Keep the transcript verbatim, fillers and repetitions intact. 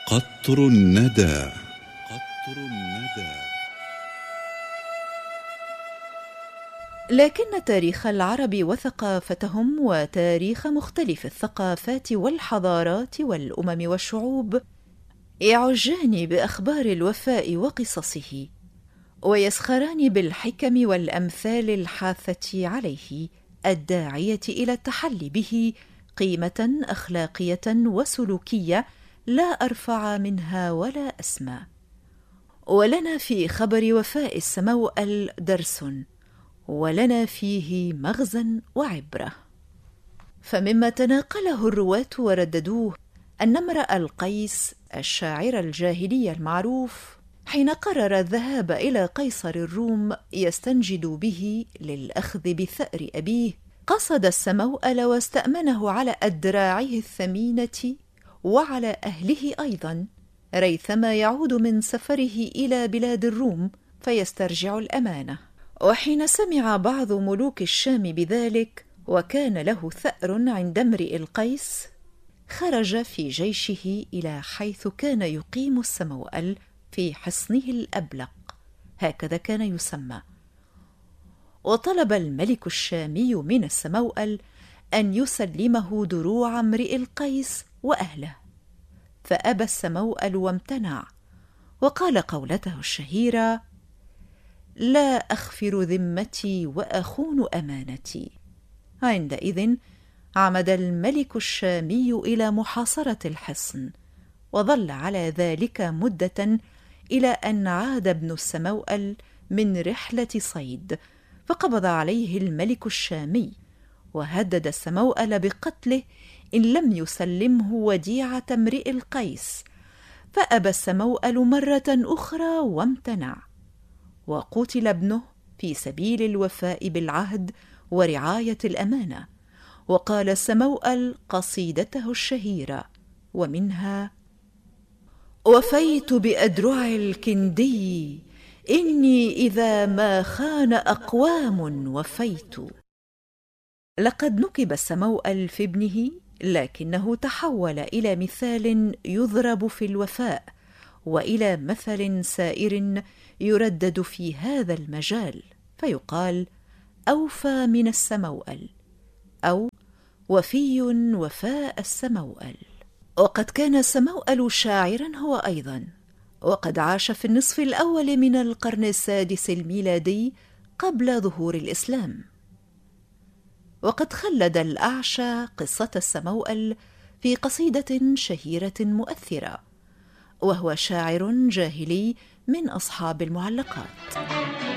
قطر الندى. قطر الندى. لكن تاريخ العرب وثقافتهم وتاريخ مختلف الثقافات والحضارات والأمم والشعوب يعجان بأخبار الوفاء وقصصه، ويسخران بالحكم والأمثال الحاثة عليه الداعية إلى التحلي به قيمة أخلاقية وسلوكية لا أرفع منها ولا أسمى. ولنا في خبر وفاء السموأل درس، ولنا فيه مغزى وعبرة. فمما تناقله الرواة ورددوه أن امرأ القيس الشاعر الجاهلي المعروف حين قرر الذهاب إلى قيصر الروم يستنجد به للأخذ بثأر أبيه، قصد السموأل واستأمنه على أدراعه الثمينة وعلى أهله أيضا، ريثما يعود من سفره إلى بلاد الروم فيسترجع الأمانة. وحين سمع بعض ملوك الشام بذلك وكان له ثأر عند امرئ القيس، خرج في جيشه إلى حيث كان يقيم السموأل في حصنه الأبلق، هكذا كان يسمى. وطلب الملك الشامي من السموأل أن يسلمه دروع امرئ القيس وأهله، فأبى السموأل وامتنع، وقال قولته الشهيرة: لا أخفر ذمتي وأخون أمانتي. عندئذ عمد الملك الشامي إلى محاصرة الحصن، وظل على ذلك مدة إلى أن عاد ابن السموأل من رحلة صيد، فقبض عليه الملك الشامي وهدد السموأل بقتله إن لم يسلمه وديعة امرئ القيس، فأبى السموأل مرة أخرى وامتنع، وقتل ابنه في سبيل الوفاء بالعهد ورعاية الأمانة. وقال السموأل قصيدته الشهيرة ومنها: وفيت بأدرع الكندي إني إذا ما خان أقوام وفيت. لقد نكب السموأل في ابنه، لكنه تحول إلى مثال يضرب في الوفاء، وإلى مثل سائر يردد في هذا المجال، فيقال: أوفى من السموأل، أو وفي وفاء السموأل. وقد كان السموأل شاعرا هو أيضا، وقد عاش في النصف الأول من القرن السادس الميلادي قبل ظهور الإسلام. وقد خلد الأعشى قصة السموأل في قصيدة شهيرة مؤثرة، وهو شاعر جاهلي من أصحاب المعلقات.